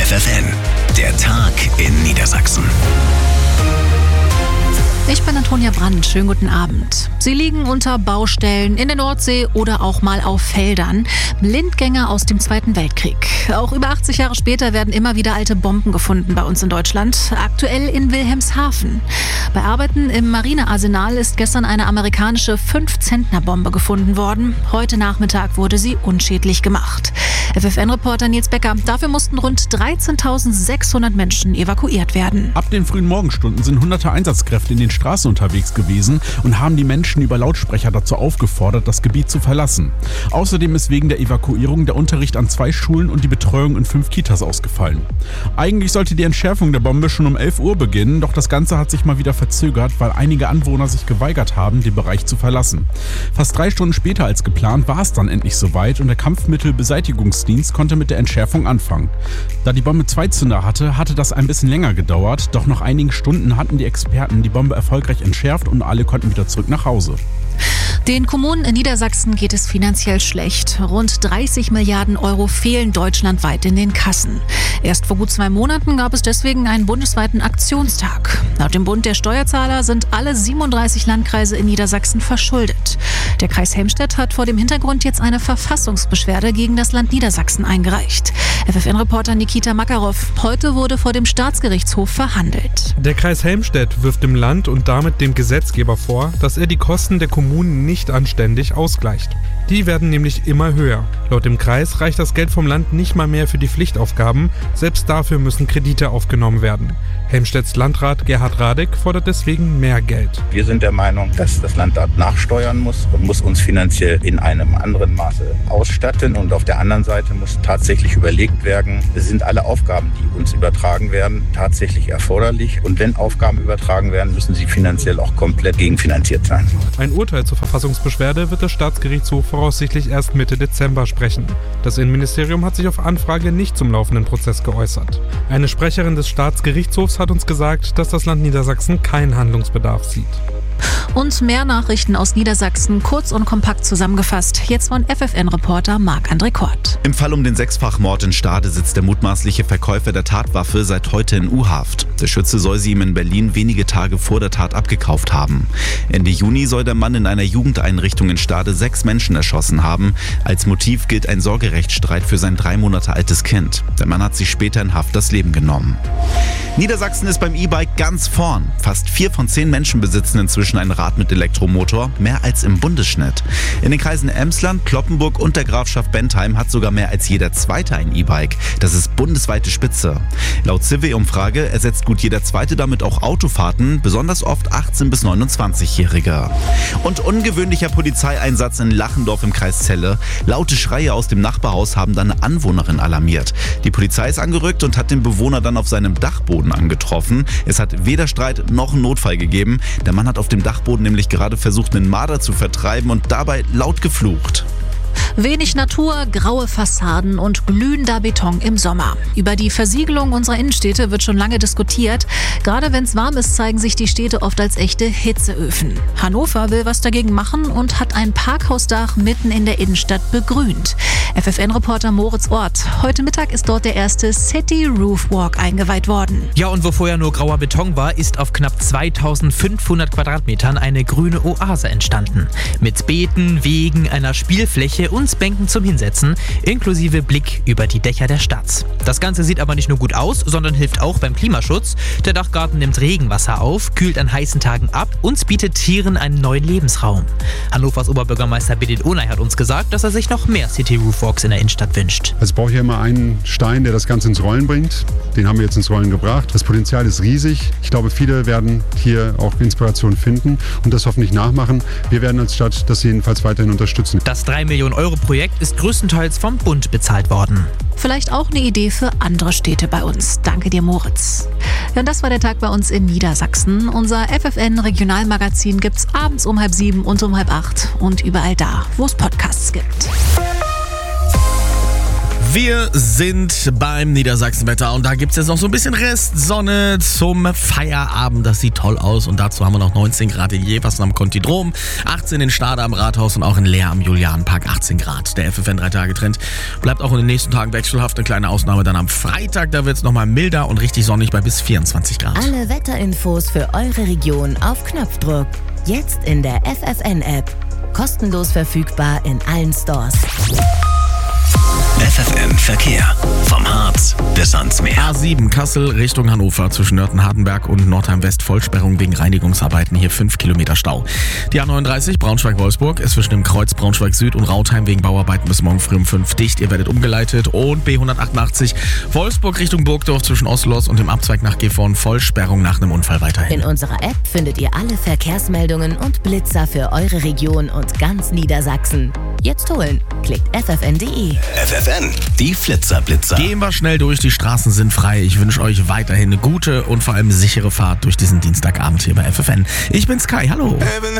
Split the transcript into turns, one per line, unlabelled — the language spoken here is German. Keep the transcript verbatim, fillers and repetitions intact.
F F N, der Tag in Niedersachsen.
Ich bin Antonia Brandt, schönen guten Abend. Sie liegen unter Baustellen in der Nordsee oder auch mal auf Feldern. Blindgänger aus dem Zweiten Weltkrieg. Auch über achtzig Jahre später werden immer wieder alte Bomben gefunden bei uns in Deutschland. Aktuell in Wilhelmshaven. Bei Arbeiten im Marinearsenal ist gestern eine amerikanische fünf-Zentner-Bombe gefunden worden. Heute Nachmittag wurde sie unschädlich gemacht. F F N-Reporter Nils Becker. Dafür mussten rund dreizehntausendsechshundert Menschen evakuiert werden.
Ab den frühen Morgenstunden sind hunderte Einsatzkräfte in den Straßen unterwegs gewesen und haben die Menschen über Lautsprecher dazu aufgefordert, das Gebiet zu verlassen. Außerdem ist wegen der Evakuierung der Unterricht an zwei Schulen und die Betreuung in fünf Kitas ausgefallen. Eigentlich sollte die Entschärfung der Bombe schon um elf Uhr beginnen, doch das Ganze hat sich mal wieder verzögert, weil einige Anwohner sich geweigert haben, den Bereich zu verlassen. Fast drei Stunden später als geplant war es dann endlich soweit und der Kampfmittelbeseitigungsdienst konnte mit der Entschärfung anfangen. Da die Bombe zwei Zünder hatte, hatte das ein bisschen länger gedauert, doch nach einigen Stunden hatten die Experten die Bombe erfolgreich entschärft und alle konnten wieder zurück nach Hause.
Den Kommunen in Niedersachsen geht es finanziell schlecht. Rund dreißig Milliarden Euro fehlen deutschlandweit in den Kassen. Erst vor gut zwei Monaten gab es deswegen einen bundesweiten Aktionstag. Laut dem Bund der Steuerzahler sind alle siebenunddreißig Landkreise in Niedersachsen verschuldet. Der Kreis Helmstedt hat vor dem Hintergrund jetzt eine Verfassungsbeschwerde gegen das Land Niedersachsen eingereicht. F F N-Reporter Nikita Makarov. Heute wurde vor dem Staatsgerichtshof verhandelt.
Der Kreis Helmstedt wirft dem Land und damit dem Gesetzgeber vor, dass er die Kosten der Kommunen nicht anständig ausgleicht. Die werden nämlich immer höher. Laut dem Kreis reicht das Geld vom Land nicht mal mehr für die Pflichtaufgaben. Selbst dafür müssen Kredite aufgenommen werden. Helmstedts Landrat Gerhard Radek fordert deswegen mehr Geld.
Wir sind der Meinung, dass das Land dort nachsteuern muss und muss uns finanziell in einem anderen Maße ausstatten. Und auf der anderen Seite muss tatsächlich überlegt werden, sind alle Aufgaben, die uns übertragen werden, tatsächlich erforderlich. Und wenn Aufgaben übertragen werden, müssen sie finanziell auch komplett gegenfinanziert sein.
Ein Urteil zur Verfassungsbeschwerde wird der Staatsgerichtshof voraussichtlich erst Mitte Dezember sprechen. Das Innenministerium hat sich auf Anfrage nicht zum laufenden Prozess geäußert. Eine Sprecherin des Staatsgerichtshofs hat uns gesagt, dass das Land Niedersachsen keinen Handlungsbedarf sieht.
Und mehr Nachrichten aus Niedersachsen, kurz und kompakt zusammengefasst. Jetzt von F F N-Reporter Marc-André Kort.
Im Fall um den Sechsfachmord in Stade sitzt der mutmaßliche Verkäufer der Tatwaffe seit heute in U-Haft. Der Schütze soll sie ihm in Berlin wenige Tage vor der Tat abgekauft haben. Ende Juni soll der Mann in einer Jugendeinrichtung in Stade sechs Menschen erschossen haben. Als Motiv gilt ein Sorgerechtsstreit für sein drei Monate altes Kind. Der Mann hat sich später in Haft das Leben genommen. Niedersachsen ist beim E-Bike ganz vorn. Fast vier von zehn Menschen besitzen inzwischen ein Rad mit Elektromotor, mehr als im Bundesschnitt. In den Kreisen Emsland, Cloppenburg und der Grafschaft Bentheim hat sogar mehr als jeder Zweite ein E-Bike. Das ist bundesweite Spitze. Laut Civi-Umfrage ersetzt gut jeder Zweite damit auch Autofahrten, besonders oft achtzehn- bis neunundzwanzigjährige. Und ungewöhnlicher Polizeieinsatz in Lachendorf im Kreis Celle. Laute Schreie aus dem Nachbarhaus haben dann eine Anwohnerin alarmiert. Die Polizei ist angerückt und hat den Bewohner dann auf seinem Dachboden angetroffen. Es hat weder Streit noch einen Notfall gegeben. Der Mann hat auf dem Dachboden nämlich gerade versucht, einen Marder zu vertreiben und dabei laut geflucht.
Wenig Natur, graue Fassaden und glühender Beton im Sommer. Über die Versiegelung unserer Innenstädte wird schon lange diskutiert. Gerade wenn es warm ist, zeigen sich die Städte oft als echte Hitzeöfen. Hannover will was dagegen machen und hat ein Parkhausdach mitten in der Innenstadt begrünt. F F N-Reporter Moritz Ort. Heute Mittag ist dort der erste City Roof Walk eingeweiht worden.
Ja, und wo vorher nur grauer Beton war, ist auf knapp zweitausendfünfhundert Quadratmetern eine grüne Oase entstanden. Mit Beeten, Wegen, einer Spielfläche und Bänken zum Hinsetzen, inklusive Blick über die Dächer der Stadt. Das Ganze sieht aber nicht nur gut aus, sondern hilft auch beim Klimaschutz. Der Dachgarten nimmt Regenwasser auf, kühlt an heißen Tagen ab und bietet Tieren einen neuen Lebensraum. Hannovers Oberbürgermeister Bedit Onay hat uns gesagt, dass er sich noch mehr City Roof Walks in der Innenstadt wünscht.
Es braucht ja immer einen Stein, der das Ganze ins Rollen bringt. Den haben wir jetzt ins Rollen gebracht. Das Potenzial ist riesig. Ich glaube, viele werden hier auch Inspiration finden und das hoffentlich nachmachen. Wir werden als Stadt das jedenfalls weiterhin unterstützen.
Das drei Millionen Euro Projekt ist größtenteils vom Bund bezahlt worden.
Vielleicht auch eine Idee für andere Städte bei uns. Danke dir, Moritz. Ja, und das war der Tag bei uns in Niedersachsen. Unser F F N-Regionalmagazin gibt's abends um halb sieben und um halb acht und überall da, wo es Podcasts gibt.
Wir sind beim Niedersachsenwetter und da gibt es jetzt noch so ein bisschen Restsonne zum Feierabend. Das sieht toll aus und dazu haben wir noch neunzehn Grad in Jeversen am Kontidrom, achtzehn in Stade am Rathaus und auch in Leer am Julianenpark achtzehn Grad. Der F F N drei Tage Trend bleibt auch in den nächsten Tagen wechselhaft. Eine kleine Ausnahme dann am Freitag, da wird es nochmal milder und richtig sonnig bei bis vierundzwanzig Grad.
Alle Wetterinfos für eure Region auf Knopfdruck. Jetzt in der F F N-App. Kostenlos verfügbar in allen Stores.
F F N Verkehr. Vom Harz bis ans Meer.
A sieben Kassel Richtung Hannover zwischen Nörten-Hardenberg und Nordheim-West Vollsperrung wegen Reinigungsarbeiten. Hier fünf Kilometer Stau. Die A neununddreißig Braunschweig-Wolfsburg ist zwischen dem Kreuz Braunschweig-Süd und Rautheim wegen Bauarbeiten bis morgen früh um fünf dicht. Ihr werdet umgeleitet. Und B hundertachtundachtzig Wolfsburg Richtung Burgdorf zwischen Oslos und dem Abzweig nach Gifhorn. Vollsperrung nach einem Unfall weiterhin.
In unserer App findet ihr alle Verkehrsmeldungen und Blitzer für eure Region und ganz Niedersachsen. Jetzt holen. Klickt f f n punkt d e.
F F N, die Flitzerblitzer.
Gehen wir schnell durch, die Straßen sind frei. Ich wünsche euch weiterhin eine gute und vor allem sichere Fahrt durch diesen Dienstagabend hier bei F F N. Ich bin Sky, hallo.